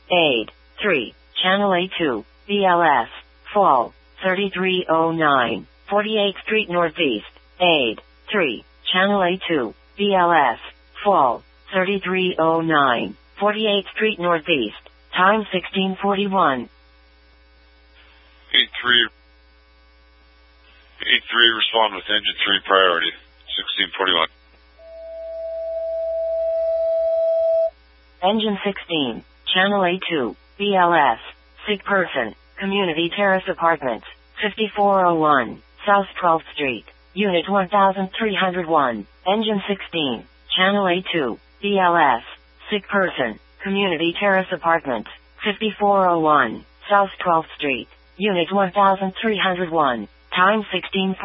Aid. 3. Channel A2, BLS. Fall. 3309, 48th Street Northeast. Aid. 3. Channel A2, BLS. Fall. 3309, 48th Street Northeast. Time 1641. 8-3, respond with engine 3 priority. 1641. Engine 16, Channel A2, BLS. Sick person, Community Terrace Apartments, 5401, South 12th Street, Unit 1301. Engine 16, Channel A2, BLS. Sick person, Community Terrace Apartments, 5401, South 12th Street, Unit 1301. Time 1640.